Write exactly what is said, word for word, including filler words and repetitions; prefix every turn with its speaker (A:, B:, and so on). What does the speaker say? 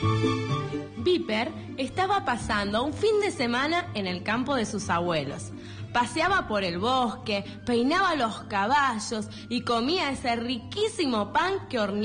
A: Viper estaba pasando un fin de semana en el campo de sus abuelos. Paseaba por el bosque, peinaba los caballos y comía ese riquísimo pan que horneaba